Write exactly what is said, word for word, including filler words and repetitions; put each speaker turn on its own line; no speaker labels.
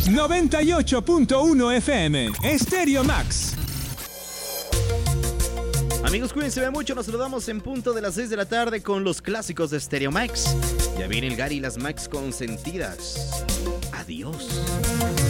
noventa y ocho punto uno F M, Stereo Max.
Amigos, cuídense mucho. Nos saludamos en punto de las seis de la tarde con los clásicos de Stereo Max. Ya viene el Gary y las Max consentidas. Adiós.